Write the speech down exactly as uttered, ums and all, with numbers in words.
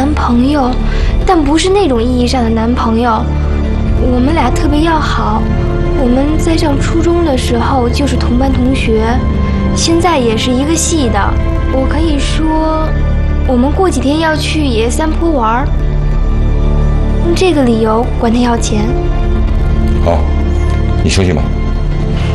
男朋友，但不是那种意义上的男朋友。我们俩特别要好，我们在上初中的时候就是同班同学，现在也是一个系的。我可以说，我们过几天要去野野山坡玩，用这个理由管他要钱。 好，你休息吧。